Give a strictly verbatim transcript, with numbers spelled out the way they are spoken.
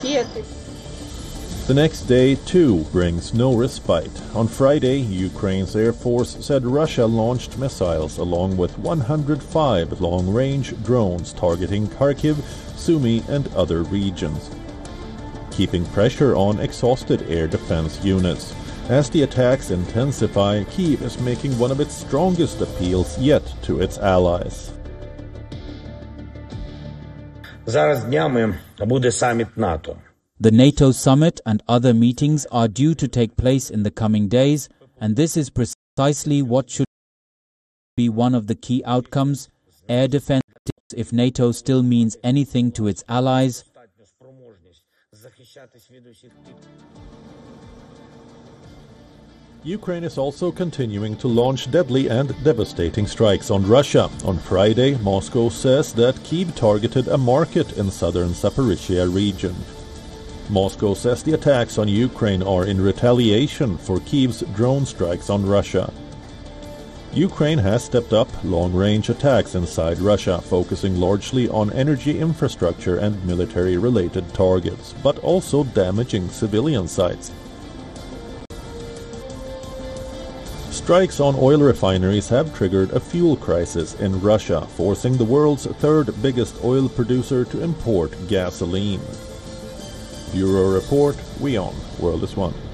The next day, too, brings no respite. On Friday, Ukraine's Air Force said Russia launched missiles along with one hundred five long-range drones targeting Kharkiv, Sumy and other regions, keeping pressure on exhausted air defense units. As the attacks intensify, Kyiv is making one of its strongest appeals yet to its allies. Зараз днями буде саміт НАТО. The NATO summit and other meetings are due to take place in the coming days, and this is precisely what should be one of the key outcomes: air defense. If NATO still means anything to its allies, Ukraine is also continuing to launch deadly and devastating strikes on Russia. On Friday, Moscow says that Kyiv targeted a market in southern Zaporizhia region. Moscow says the attacks on Ukraine are in retaliation for Kyiv's drone strikes on Russia. Ukraine has stepped up long-range attacks inside Russia, focusing largely on energy infrastructure and military-related targets, but also damaging civilian sites. Strikes on oil refineries have triggered a fuel crisis in Russia, forcing the world's third biggest oil producer to import gasoline. Bureau Report, WION, World is One.